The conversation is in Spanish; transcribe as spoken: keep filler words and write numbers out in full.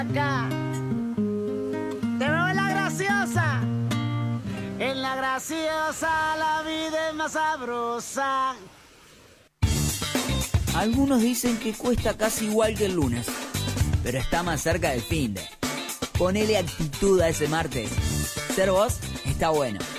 acá. Te veo en la graciosa. En la graciosa la vida es más sabrosa. Algunos dicen que cuesta casi igual que el lunes, pero está más cerca del finde. Ponele actitud a ese martes. Ser vos está bueno.